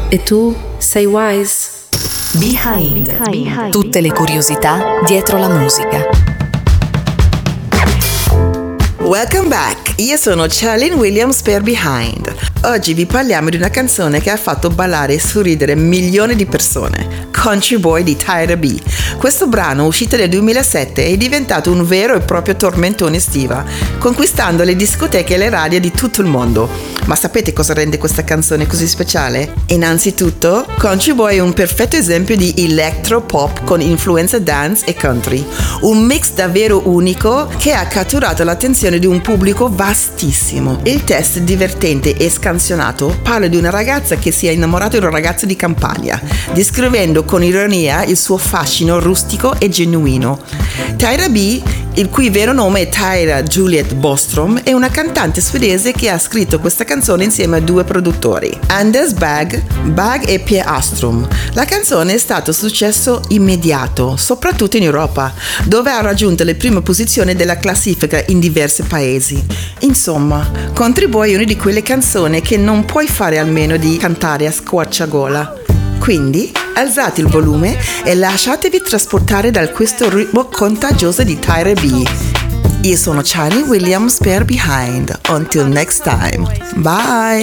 E tu sei Wise? Behind. Tutte le curiosità dietro la musica. Welcome back, io sono Charlene Williams per Behind. Oggi vi parliamo di una canzone che ha fatto ballare e sorridere milioni di persone, Country Boy di Tyra B. Questo brano, uscito nel 2007, è diventato un vero e proprio tormentone estiva, conquistando le discoteche e le radio di tutto il mondo. Ma sapete cosa rende questa canzone così speciale? Innanzitutto, Country Boy è un perfetto esempio di electro pop con influenze dance e country, un mix davvero unico che ha catturato l'attenzione di un pubblico vastissimo. Il testo divertente e scansionato parla di una ragazza che si è innamorata di un ragazzo di campagna, descrivendo con ironia il suo fascino rustico e genuino. Tyra B, il cui vero nome è Tyra Juliet Bostrom, è una cantante svedese che ha scritto questa canzone insieme a due produttori, Anders Bagge e Pierre Astrom. La canzone è stato un successo immediato, soprattutto in Europa, dove ha raggiunto le prime posizioni della classifica in diversi paesi. Insomma, Country Boy è una di quelle canzoni che non puoi fare a meno di cantare a squarciagola. Quindi alzate il volume e lasciatevi trasportare da questo ritmo contagioso di Tyra B. Io sono Charlene Williams per Behind. Until next time. Bye!